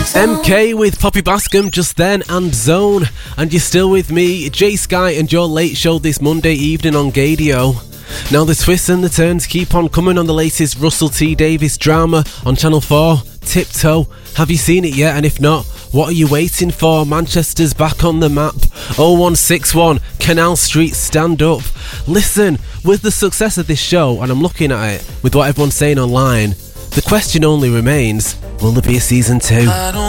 MK with Poppy Bascom just then, and Zone. And you're still with me, Jay Sky, and your late show this Monday evening on Gadio. Now the twists and the turns keep on coming on the latest Russell T Davies drama on Channel 4, Tiptoe. Have you seen it yet? And if not, what are you waiting for? Manchester's back on the map. 0161 Canal Street, stand up. Listen, with the success of this show, and I'm looking at it with what everyone's saying online, the question only remains, will there be a season 2?